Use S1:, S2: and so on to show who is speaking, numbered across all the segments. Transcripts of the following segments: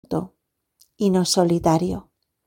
S1: y no solitario.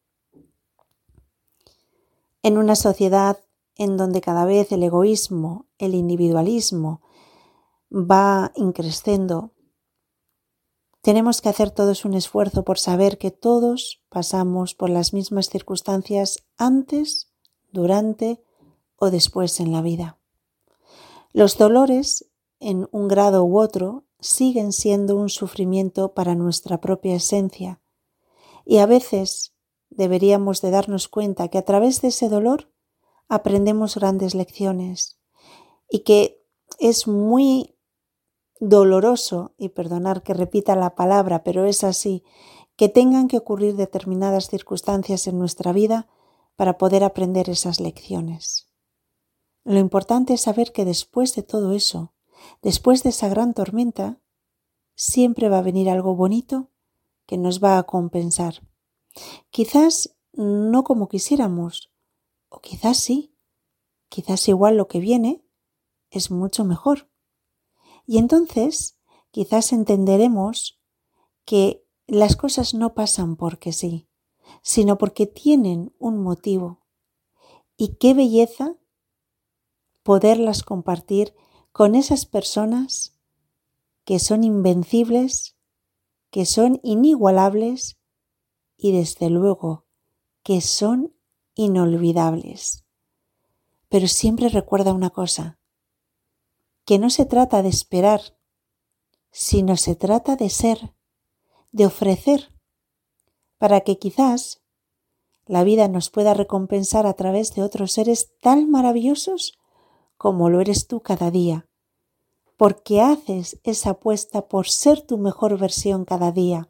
S1: En una sociedad en donde cada vez el egoísmo, el individualismo va increciendo, tenemos que hacer todos un esfuerzo por saber que todos pasamos por las mismas circunstancias antes, durante o después en la vida. Los dolores, en un grado u otro, siguen siendo un sufrimiento para nuestra propia esencia y a veces deberíamos de darnos cuenta que a través de ese dolor aprendemos grandes lecciones y que es muy doloroso, y perdonar que repita la palabra, pero es así, que tengan que ocurrir determinadas circunstancias en nuestra vida para poder aprender esas lecciones. Lo importante es saber que después de todo eso, después de esa gran tormenta, siempre va a venir algo bonito que nos va a compensar. Quizás no como quisiéramos, o quizás sí, quizás igual lo que viene es mucho mejor. Y entonces quizás entenderemos que las cosas no pasan porque sí, sino porque tienen un motivo. Y qué belleza poderlas compartir con esas personas que son invencibles, que son inigualables y desde luego que son inolvidables. Pero siempre recuerda una cosa, que no se trata de esperar, sino se trata de ser, de ofrecer, para que quizás la vida nos pueda recompensar a través de otros seres tan maravillosos como lo eres tú cada día, porque haces esa apuesta por ser tu mejor versión cada día.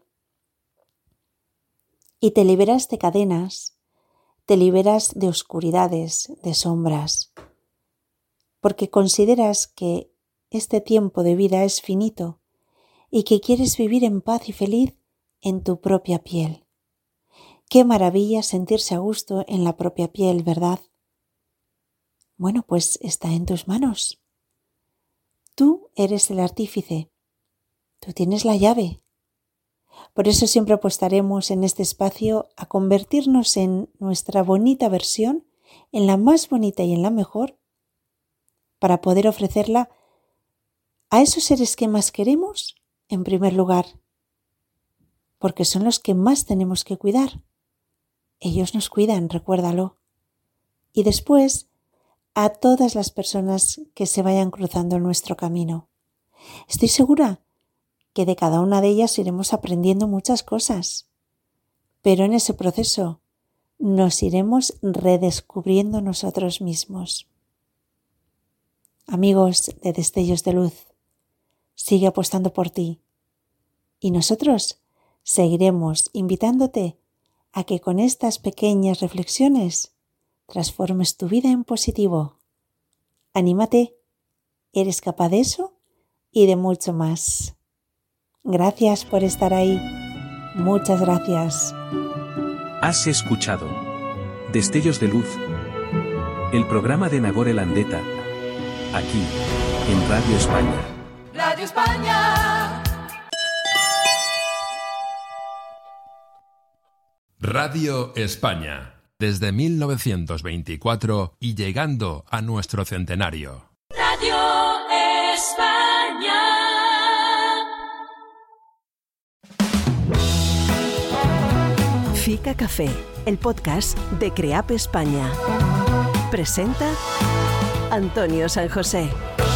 S1: Y te liberas de cadenas, te liberas de oscuridades, de sombras, porque consideras que este tiempo de vida es finito y que quieres vivir en paz y feliz en tu propia piel. Qué maravilla sentirse a gusto en la propia piel, ¿verdad? Bueno, pues está en tus manos. Tú eres el artífice, tú tienes la llave. Por eso siempre apostaremos en este espacio a convertirnos en nuestra bonita versión, en la más bonita y en la mejor, para poder ofrecerla a esos seres que más queremos, en primer lugar, porque son los que más tenemos que cuidar. Ellos nos cuidan, recuérdalo. Y después, a todas las personas que se vayan cruzando en nuestro camino. Estoy segura que de cada una de ellas iremos aprendiendo muchas cosas, pero en ese proceso nos iremos redescubriendo nosotros mismos. Amigos de Destellos de Luz, sigue apostando por ti y nosotros seguiremos invitándote a que con estas pequeñas reflexiones transformes tu vida en positivo. Anímate, eres capaz de eso y de mucho más. Gracias por estar ahí. Muchas gracias.
S2: Has escuchado Destellos de Luz, el programa de Nagore Landeta, aquí, en Radio España.
S3: Radio España.
S4: Radio España, desde 1924 y llegando a nuestro centenario.
S3: Radio España.
S5: Fica Café, el podcast de CREAP España. Presenta Antonio San José.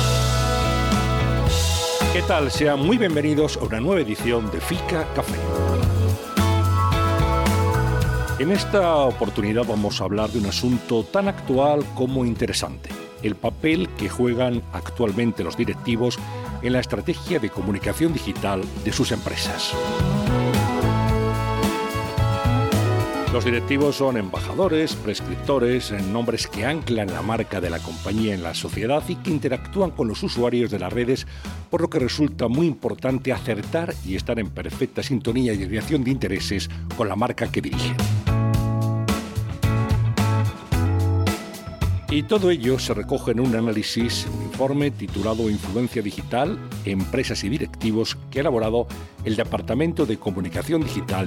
S6: ¿Qué tal? Sean muy bienvenidos a una nueva edición de Fica Café. En esta oportunidad vamos a hablar de un asunto tan actual como interesante: el papel que juegan actualmente los directivos en la estrategia de comunicación digital de sus empresas. Los directivos son embajadores, prescriptores, nombres que anclan la marca de la compañía en la sociedad y que interactúan con los usuarios de las redes, por lo que resulta muy importante acertar y estar en perfecta sintonía y alineación de intereses con la marca que dirigen. Y todo ello se recoge en un análisis, un informe titulado Influencia Digital, Empresas y Directivos, que ha elaborado el Departamento de Comunicación Digital